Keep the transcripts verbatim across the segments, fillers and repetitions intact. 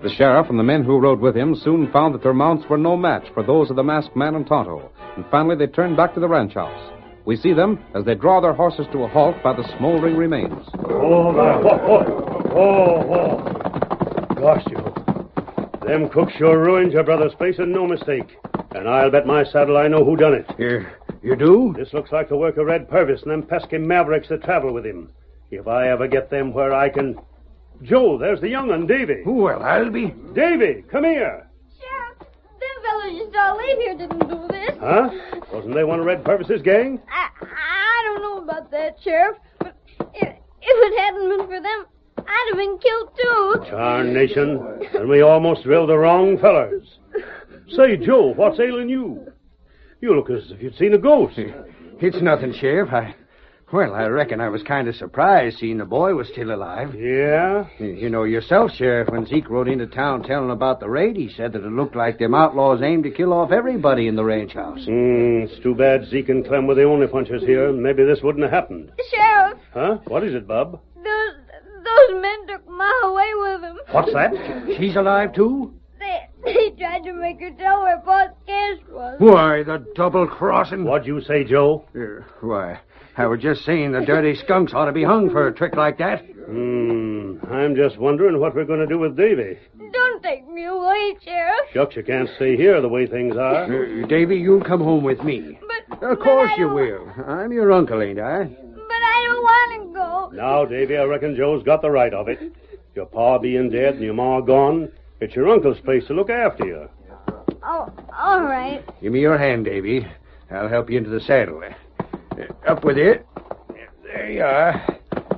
The sheriff and the men who rode with him soon found that their mounts were no match for those of the masked man and Tonto, and finally they turned back to the ranch house. We see them as they draw their horses to a halt by the smoldering remains. Oh, there. Oh, oh, oh, oh. Gosh, you. Them cooks sure ruined your brother's place, and no mistake. And I'll bet my saddle I know who done it. You, you do? This looks like the work of Red Purvis and them pesky mavericks that travel with him. If I ever get them where I can... Joe, there's the young un, Davy. Well, I'll be... Davy, come here. Sheriff, them fellows you saw leave here didn't do this. Huh? Wasn't they one of Red Purvis's gang? I, I don't know about that, Sheriff, but if, if it hadn't been for them, I'd have been killed too. Tarnation. And we almost drilled the wrong fellers. Say, Joe, what's ailing you? You look as if you'd seen a ghost. It's nothing, Sheriff. I... Well, I reckon I was kind of surprised seeing the boy was still alive. Yeah? You know yourself, Sheriff, when Zeke rode into town telling about the raid, he said that it looked like them outlaws aimed to kill off everybody in the ranch house. Hmm, it's too bad Zeke and Clem were the only punchers here. Maybe this wouldn't have happened. Sheriff. Huh? What is it, Bub? Those, those men took Ma away with them. What's that? She's alive, too? They, they tried to make her tell where Pa's cash was. Why, the double-crossing... What'd you say, Joe? Uh, why... I was just saying the dirty skunks ought to be hung for a trick like that. Hmm. I'm just wondering what we're going to do with Davy. Don't take me away, Sheriff. Shucks, you can't stay here the way things are. Uh, Davy, you'll come home with me. But... Of but course I you don't- will. I'm your uncle, ain't I? But I don't want to go. Now, Davy, I reckon Joe's got the right of it. Your pa being dead and your ma gone, it's your uncle's place to look after you. Oh, all right. Give me your hand, Davy. I'll help you into the saddle. Uh, up with it. There you are.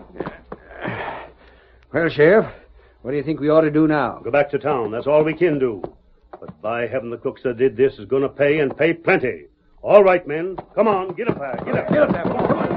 Well, Sheriff, what do you think we ought to do now? Go back to town. That's all we can do. But by heaven, the crooks that did this is going to pay and pay plenty. All right, men. Come on. Get up there. Get up. Get up there. Come on.